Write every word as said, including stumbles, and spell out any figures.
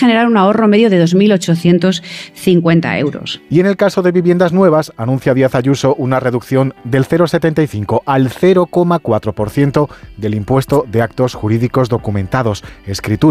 generar un ahorro medio de dos mil ochocientos cincuenta euros. Y en el caso de viviendas nuevas, anuncia Díaz Ayuso una reducción del cero coma setenta y cinco al cero coma cuatro por ciento del impuesto de actos jurídicos documentados, escritura